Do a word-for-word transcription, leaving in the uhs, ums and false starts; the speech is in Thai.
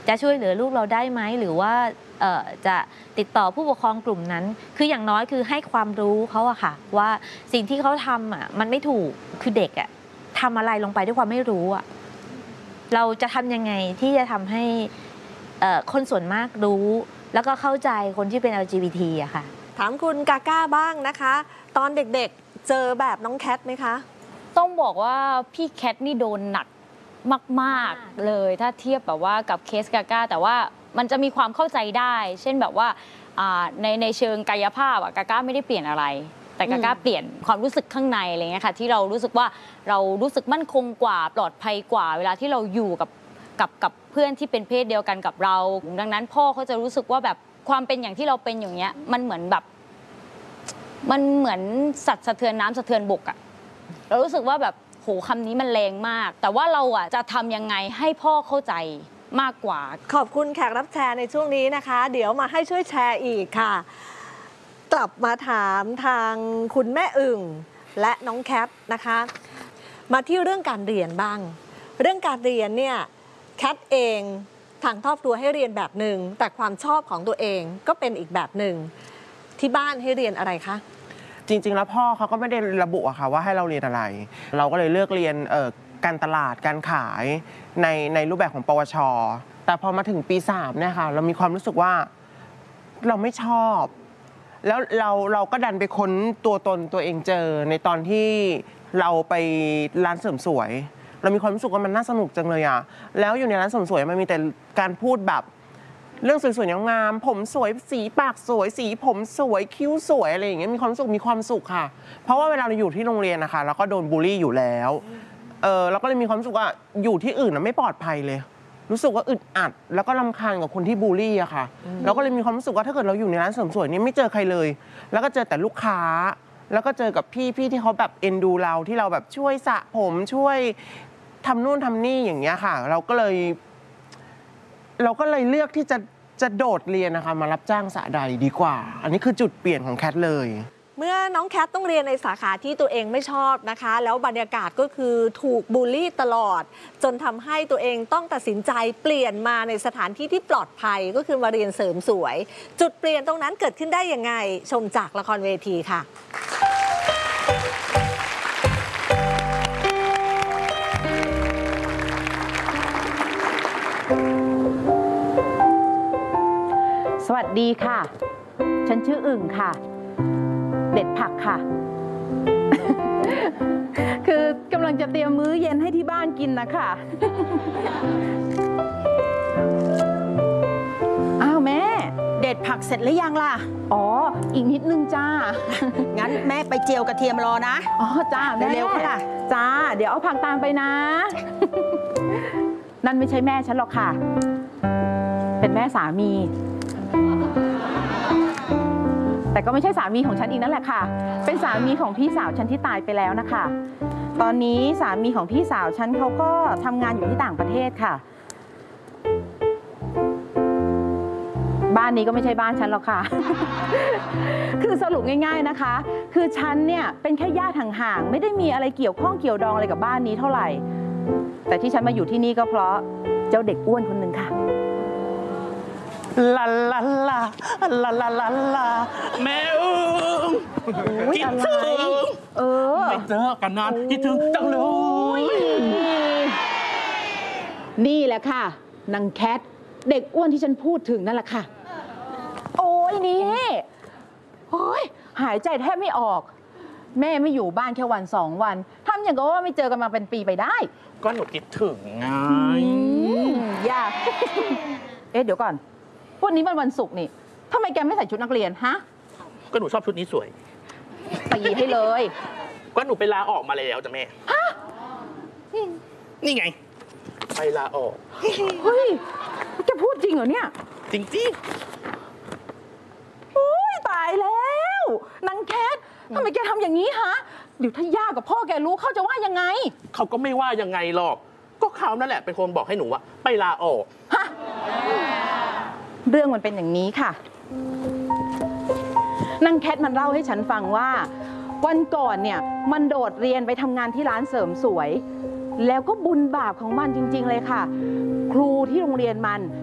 จะช่วยเหลือลูกเราได้ไหมหรือว่าจะติดต่อผู้ปกครองกลุ่มนั้นคืออย่างน้อยคือให้ความรู้เขาอะค่ะว่าสิ่งที่เขาทำอะมันไม่ถูกคือเด็กอะทำอะไรลงไปด้วยความไม่รู้อะเราจะทำยังไงที่จะทำให้คนส่วนมากรู้แล้วก็เข้าใจคนที่เป็น แอล จี บี ที อะค่ะถามคุณกาก้าบ้างนะคะตอนเด็กๆเจอแบบน้องแคทไหมคะต้องบอกว่าพี่แคทนี่โดนหนักมากๆเลยถ้าเทียบแบบว่ากับเคสกาก้าแต่ว่ามันจะมีความเข้าใจได้เช่นแบบว่าในในเชิงกายภาพอะกาก้าไม่ได้เปลี่ยนอะไรแต่กาก้าเปลี่ยนความรู้สึกข้างในอะไรเงี้ยค่ะที่เรารู้สึกว่าเรารู้สึกมั่นคงกว่าปลอดภัยกว่าเวลาที่เราอยู่กับกับกับเพื่อนที่เป็นเพศเดียวกันกับเราดังนั้นพ่อเขาจะรู้สึกว่าแบบความเป็นอย่างที่เราเป็นอย่างเงี้ยมันเหมือนแบบมันเหมือนสัตว์สะเทือนน้ำสะเทือนบกอะเรารู้สึกว่าแบบโหคำนี้มันแรงมากแต่ว่าเราอะจะทำยังไงให้พ่อเข้าใจมากกว่าขอบคุณแขกรับแชร์ในช่วงนี้นะคะเดี๋ยวมาให้ช่วยแชร์อีกค่ะกลับมาถามทางคุณแม่อึ่งและน้องแคทนะคะมาที่เรื่องการเรียนบ้างเรื่องการเรียนเนี่ยแคทเองทางครอบครัวให้เรียนแบบหนึ่งแต่ความชอบของตัวเองก็เป็นอีกแบบหนึ่งที่บ้านให้เรียนอะไรคะจริงๆแล้วพ่อเขาก็ไม่ได้ระบุอะค่ะว่าให้เราเรียนอะไรเราก็เลยเลือกเรียนการตลาดการขายในในรูปแบบของปวชแต่พอมาถึงปีสามเนี่ยค่ะเรามีความรู้สึกว่าเราไม่ชอบแล้วเราเราก็ดันไปค้นตัวตนตัวเองเจอในตอนที่เราไปร้านเสริมสวยเรามีความรู้สึกว่ามันน่าสนุกจังเลยอะแล้วอยู่ในร้านเสริมสวยมันมีแต่การพูดแบบเรื่องสวยๆงามๆผมสวยสีปากสวยสีผมสวยคิ้วสวยอะไรอย่างเงี้ยมีความสุขมีความสุขค่ะเพราะว่าเวลาเราอยู่ที่โรงเรียนนะคะเราก็โดนบูลลี่อยู่แล้วเออเราก็เลยมีความสุขว่าอยู่ที่อื่นไม่ปลอดภัยเลยรู้สึกว่าอึดอัดแล้วก็รำคาญกับคนที่บูลลี่อะค่ะเราก็เลยมีความรู้สึกว่าถ้าเกิดเราอยู่ในร้านเสริมสวยนี่ไม่เจอใครเลยแล้วก็เจอแต่ลูกค้าแล้วก็เจอกับพี่พี่ที่เขาแบบเอ็นดูเราที่เราแบบช่วยสระผมช่วยทำนู่นทำนี่อย่างเงี้ยค่ะเราก็เลยเราก็เลยเลือกที่จะจะโดดเรียนนะคะมารับจ้างสระใดดีกว่าอันนี้คือจุดเปลี่ยนของแคทเลยเมื่อน้องแคทต้องเรียนในสาขาที่ตัวเองไม่ชอบนะคะแล้วบรรยากาศก็คือถูกบูลลี่ตลอดจนทำให้ตัวเองต้องตัดสินใจเปลี่ยนมาในสถานที่ที่ปลอดภัยก็คือมาเรียนเสริมสวยจุดเปลี่ยนตรงนั้นเกิดขึ้นได้ยังไงชมจากละครเวทีค่ะสวัสดีค่ะฉันชื่ออึ่งค่ะเด็ดผักค่ะ คือกำลังจะเตรียมมื้อเย็นให้ที่บ้านกินนะคะอ้าวแม่เด็ดผักเสร็จหรือยังล่ะอ๋ออีกนิดนึงจ้างั้นแม่ไปเจียวกระเทียมรอนะอ๋อจ้าแม่เร็วๆค่ะจ้าเดี๋ยวเอาผักตามไปนะ นั่นไม่ใช่แม่ฉันหรอกค่ะเป็นแม่สามีแต่ก็ไม่ใช่สามีของฉันอีกนั่นแหละค่ะเป็นสามีของพี่สาวฉันที่ตายไปแล้วนะคะตอนนี้สามีของพี่สาวฉันเขาก็ทำงานอยู่ที่ต่างประเทศค่ะบ้านนี้ก็ไม่ใช่บ้านฉันหรอกค่ะ คือสรุปง่ายๆนะคะคือฉันเนี่ยเป็นแค่ญาติห่างๆไม่ได้มีอะไรเกี่ยวข้องเกี่ยวดองอะไรกับบ้านนี้เท่าไหร่แต่ที่ฉันมาอยู่ที่นี่ก็เพราะเจ้าเด็กอ้วนคนหนึ่งค่ะลาลาลาลาลาลาลาแม่อึ้งคิดถึงเออไม่เจอกันนานคิดถึงจังเลยนี่แหละค่ะนางแคทเด็กอ้วนที่ฉันพูดถึงนั่นแหละค่ะโอ้ยนี่โอ้ยหายใจแทบไม่ออกแม่ไม่อยู่บ้านแค่วันสองวันทำอย่างกับว่าไม่เจอกันมาเป็นปีไปได้ก็หนูคิดถึงไงยากเอ๊ะเดี๋ยวก่อนวันนี้มันวันศุกร์นี่ทำไมแกไม่ใส่ชุดนักเรียนฮะก็หนูชอบชุดนี้สวยตีให้เลยก็หนูไปลาออกมาแล้วจ้ะแม่ฮะนี่ไงไปลาออกเฮ้ยแกพูดจริงเหรอเนี่ยจริงจริงโอ้ยตายแล้วนางแคททำไมแกทำอย่างนี้ฮะเดี๋ยวถ้าย่ากับพ่อแกรู้เขาจะว่ายังไงเขาก็ไม่ว่ายังไงหรอกก็เขานั่นแหละเป็นคนบอกให้หนูว่าไปลาออกฮะเรื่องมันเป็นอย่างนี้ค่ะนางแคทมันเล่าให้ฉันฟังว่าวันก่อนเนี่ยมันโดดเรียนไปทำงานที่ร้านเสริมสวยแล้วก็บุญบาปของมันจริงๆเลยค่ะครูที่โรงเรียนมัน